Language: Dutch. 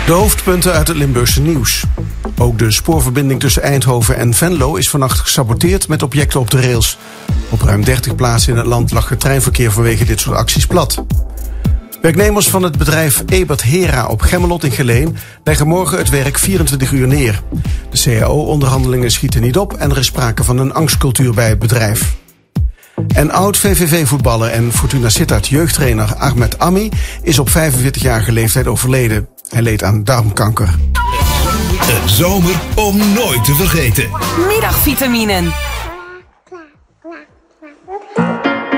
De hoofdpunten uit het Limburgse nieuws. Ook de spoorverbinding tussen Eindhoven en Venlo is vannacht gesaboteerd met objecten op de rails. Op ruim 30 plaatsen in het land lag het treinverkeer vanwege dit soort acties plat. Werknemers van het bedrijf Ebert Hera op Gemmelot in Geleen leggen morgen het werk 24 uur neer. De CAO-onderhandelingen schieten niet op en er is sprake van een angstcultuur bij het bedrijf. En oud-VVV-voetballer en Fortuna Sittard jeugdtrainer Ahmed Ammi is op 45-jarige leeftijd overleden. Hij leed aan darmkanker. Een zomer om nooit te vergeten. Middagvitaminen.